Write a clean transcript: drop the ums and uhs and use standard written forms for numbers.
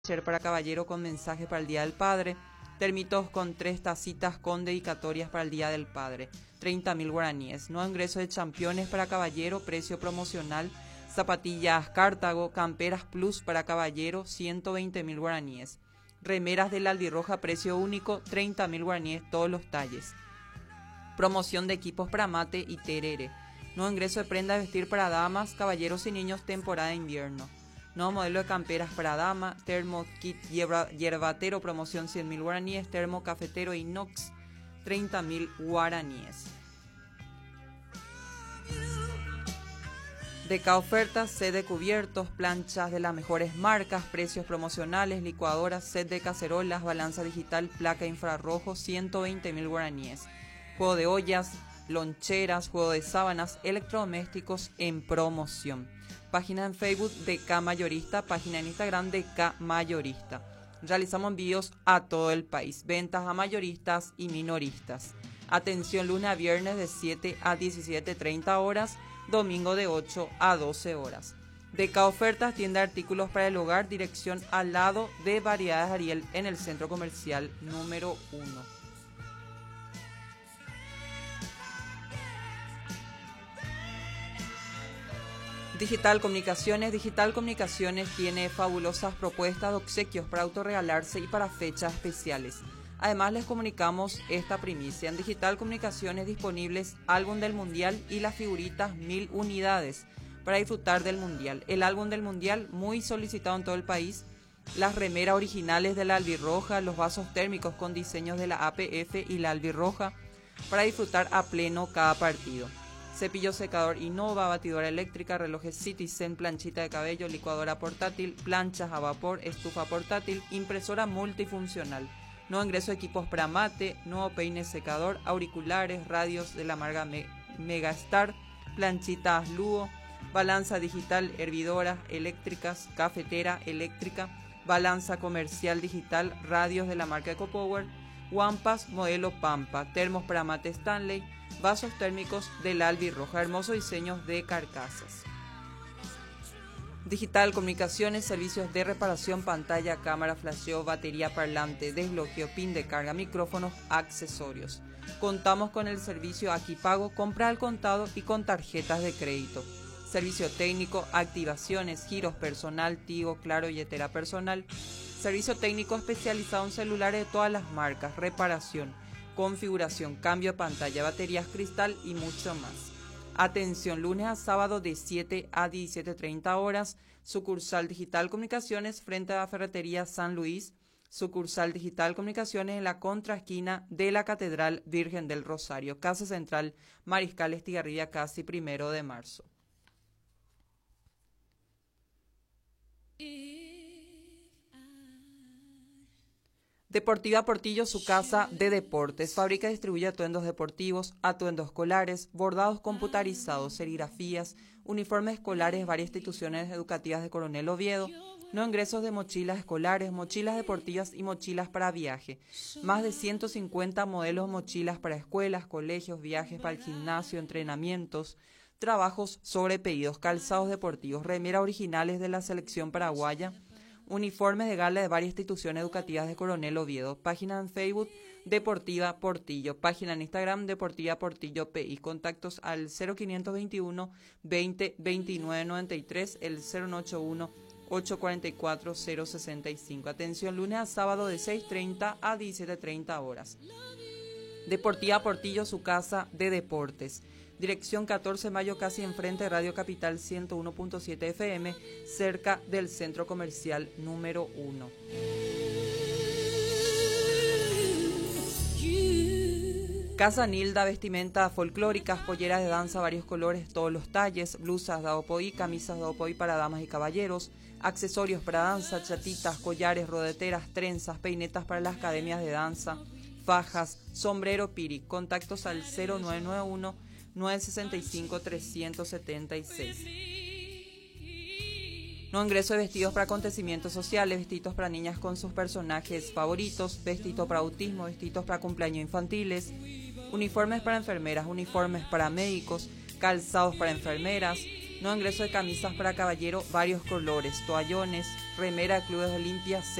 para caballero con mensaje para el Día del Padre. Termitos con 3 tacitas con dedicatorias para el Día del Padre. 30.000 guaraníes. Nuevo ingreso de championes para caballero, precio promocional. Zapatillas Cartago, camperas plus para caballero, 120.000 guaraníes. Remeras de la Albirroja, precio único, 30.000 guaraníes todos los talles. Promoción de equipos para mate y terere. Nuevo ingreso de prenda de vestir para damas, caballeros y niños, temporada de invierno. Nuevo modelo de camperas para dama, termo kit yerbatero, promoción 100.000 guaraníes, termo cafetero inox, 30.000 guaraníes. Deca ofertas, set de cubiertos, planchas de las mejores marcas, precios promocionales, licuadoras, set de cacerolas, balanza digital, placa infrarrojo, 120.000 guaraníes. Juego de ollas, loncheras, juego de sábanas, electrodomésticos en promoción. Página en Facebook de K Mayorista, página en Instagram de K Mayorista. Realizamos envíos a todo el país, ventas a mayoristas y minoristas. Atención lunes a viernes de 7 a 17:30 horas, domingo de 8 a 12 horas. DK Ofertas, tienda de artículos para el hogar, dirección al lado de Variedades Ariel en el centro comercial número 1. Digital Comunicaciones tiene fabulosas propuestas de obsequios para autorregalarse y para fechas especiales. Además les comunicamos esta primicia. En Digital Comunicaciones disponibles álbum del Mundial y las figuritas 1000 unidades para disfrutar del Mundial. El álbum del Mundial muy solicitado en todo el país. Las remeras originales de la Albirroja, los vasos térmicos con diseños de la APF y la Albirroja para disfrutar a pleno cada partido. Cepillo secador Innova, batidora eléctrica, relojes Citizen, planchita de cabello, licuadora portátil, planchas a vapor, estufa portátil, impresora multifuncional. Nuevo ingreso de equipos para mate, nuevo peine secador, auriculares, radios de la marca Megastar, planchitas Luo, balanza digital, hervidoras eléctricas, cafetera eléctrica, balanza comercial digital, radios de la marca EcoPower, guampas modelo Pampa, termos para mate Stanley, vasos térmicos de la Albirroja, hermosos diseños de carcasas. Digital Comunicaciones, servicios de reparación, pantalla, cámara, flasheo, batería parlante, desbloqueo, pin de carga, micrófonos, accesorios. Contamos con el servicio Aquipago, compra al contado y con tarjetas de crédito. Servicio técnico, activaciones, giros personal, Tigo, Claro, billetera personal. Servicio técnico especializado en celulares de todas las marcas, reparación, configuración, cambio de pantalla, baterías cristal y mucho más. Atención, lunes a sábado de 7 a 17:30 horas, sucursal Digital Comunicaciones frente a la Ferretería San Luis, sucursal Digital Comunicaciones en la contraesquina de la Catedral Virgen del Rosario, Casa Central Mariscal Estigarribia, casi 1 de marzo. Deportiva Portillo, su casa de deportes. Fabrica y distribuye atuendos deportivos, atuendos escolares, bordados computarizados, serigrafías, uniformes escolares, varias instituciones educativas de Coronel Oviedo, no ingresos de mochilas escolares, mochilas deportivas y mochilas para viaje. Más de 150 modelos de mochilas para escuelas, colegios, viajes para el gimnasio, entrenamientos, trabajos sobre pedidos, calzados deportivos, remeras originales de la selección paraguaya, uniformes de gala de varias instituciones educativas de Coronel Oviedo. Página en Facebook Deportiva Portillo. Página en Instagram Deportiva Portillo PI. Contactos al 0521 20 29 93, el 081 844 065. Atención, lunes a sábado de 6:30 a 17:30 horas. Deportiva Portillo, su casa de deportes. Dirección 14 de Mayo, casi enfrente de Radio Capital 101.7 FM, cerca del Centro Comercial número 1. Casa Nilda, vestimenta folclóricas, polleras de danza, varios colores, todos los talles, blusas de Aopoí, camisas de Aopoí para damas y caballeros, accesorios para danza, chatitas, collares, rodeteras, trenzas, peinetas para las academias de danza, fajas, sombrero piri. Contactos al 0991 965 376. No ingreso de vestidos para acontecimientos sociales, vestidos para niñas con sus personajes favoritos, vestidos para autismo, vestidos para cumpleaños infantiles, uniformes para enfermeras, uniformes para médicos, calzados para enfermeras, No ingreso de camisas para caballero, varios colores, toallones, remera de Clubes Olimpia,